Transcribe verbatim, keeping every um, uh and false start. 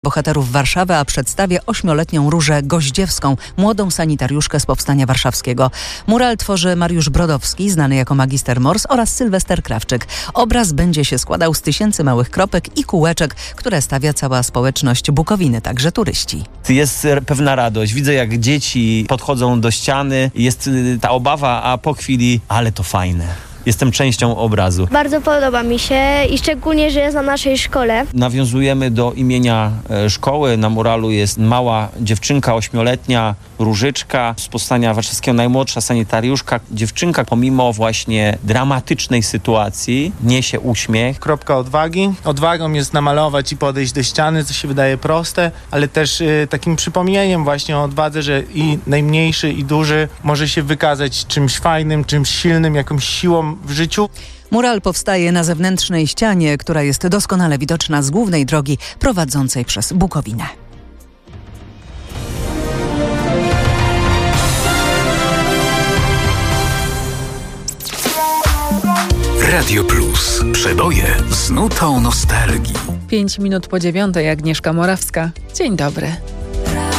bohaterów Warszawy, a przedstawia ośmioletnią Różę Goździewską, młodą sanitariuszkę z Powstania Warszawskiego. Mural tworzy Mariusz Brodowski, znany jako Magister Mors, oraz Sylwester Krawczyk. Obraz będzie się składał z tysięcy małych kropek i kółeczek, które stawia cała społeczność Bukowiny, także turyści. Jest pewna radość. Widzę, jak dzieci podchodzą do ściany. Jest ta obawa, a po chwili, ale to fajne. Jestem częścią obrazu. Bardzo podoba mi się i szczególnie, że jest na naszej szkole. Nawiązujemy do imienia e, szkoły. Na muralu jest mała dziewczynka, ośmioletnia Różyczka z Powstania Warszawskiego, najmłodsza sanitariuszka. Dziewczynka pomimo właśnie dramatycznej sytuacji niesie uśmiech. Kropka odwagi. Odwagą jest namalować i podejść do ściany, co się wydaje proste, ale też y, takim przypomnieniem właśnie o odwadze, że i najmniejszy, i duży może się wykazać czymś fajnym, czymś silnym, jakąś siłą w życiu. Mural powstaje na zewnętrznej ścianie, która jest doskonale widoczna z głównej drogi prowadzącej przez Bukowinę. Radio Plus. Przeboje z nutą nostalgii. Pięć minut po dziewiątej, Agnieszka Morawska. Dzień dobry.